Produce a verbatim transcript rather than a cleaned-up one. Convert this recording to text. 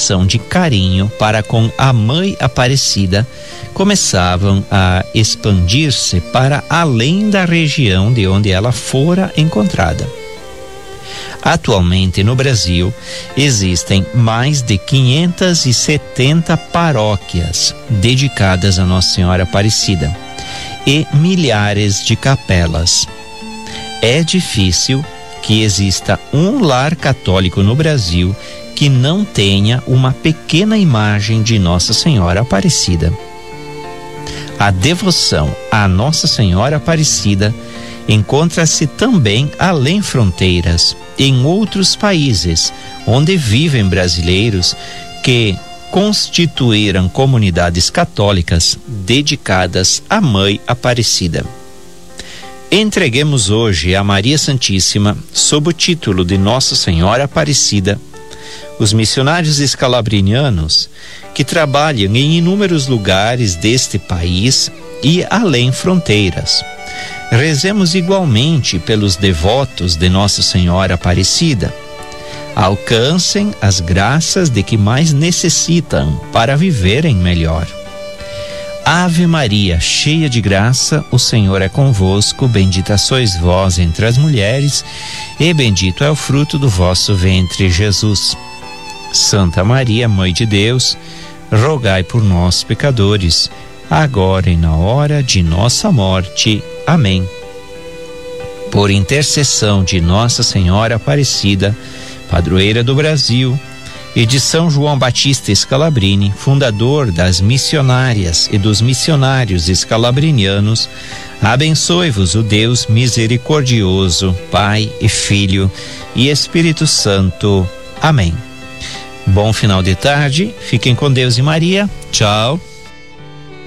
relação de carinho para com a Mãe Aparecida começavam a expandir-se para além da região de onde ela fora encontrada. Atualmente no Brasil existem mais de quinhentas e setenta paróquias dedicadas a Nossa Senhora Aparecida e milhares de capelas. É difícil que exista um lar católico no Brasil que não tenha uma pequena imagem de Nossa Senhora Aparecida. A devoção a Nossa Senhora Aparecida encontra-se também além fronteiras, em outros países, onde vivem brasileiros que constituíram comunidades católicas dedicadas à Mãe Aparecida. Entreguemos hoje a Maria Santíssima, sob o título de Nossa Senhora Aparecida, os missionários escalabrinianos que trabalham em inúmeros lugares deste país e além fronteiras. Rezemos igualmente pelos devotos de Nossa Senhora Aparecida. Alcancem as graças de que mais necessitam para viverem melhor. Ave Maria, cheia de graça, o Senhor é convosco, bendita sois vós entre as mulheres, e bendito é o fruto do vosso ventre, Jesus. Santa Maria, Mãe de Deus, rogai por nós, pecadores, agora e na hora de nossa morte. Amém. Por intercessão de Nossa Senhora Aparecida, padroeira do Brasil, e de São João Batista Scalabrini, fundador das missionárias e dos missionários escalabrinianos, abençoe-vos o Deus misericordioso, Pai e Filho e Espírito Santo. Amém. Bom final de tarde, fiquem com Deus e Maria. Tchau.